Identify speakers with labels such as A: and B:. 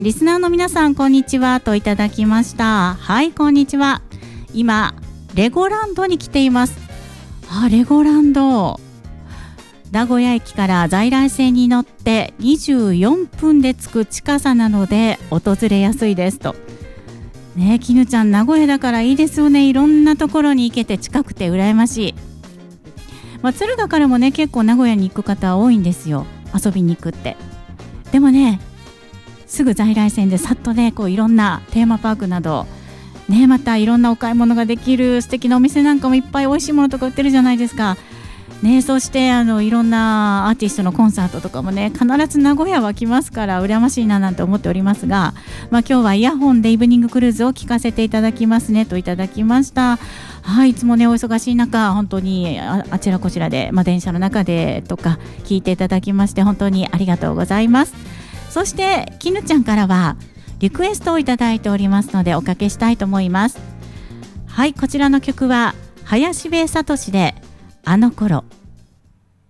A: リスナーの皆さんこんにちはといただきました。はい、こんにちは。今レゴランドに来ています。レゴランド、名古屋駅から在来線に乗って24分で着く近さなので訪れやすいですとね。絹ちゃん、名古屋だからいいですよね。いろんなところに行けて近くて羨ましい。敦賀からもね、結構名古屋に行く方多いんですよ、遊びに行くって。でもね、すぐ在来線でさっとね、こういろんなテーマパークなどね、またいろんなお買い物ができる素敵なお店なんかもいっぱい美味しいものとか売ってるじゃないですかね。そしていろんなアーティストのコンサートとかもね、必ず名古屋は来ますから羨ましいななんて思っておりますが、今日はイヤホンでイブニングクルーズを聞かせていただきますねといただきました。はい、いつもねお忙しい中、本当に あちらこちらで、電車の中でとか聞いていただきまして本当にありがとうございます。そして絹ちゃんからはリクエストをいただいておりますのでおかけしたいと思います。はい、こちらの曲は林部聡であの頃。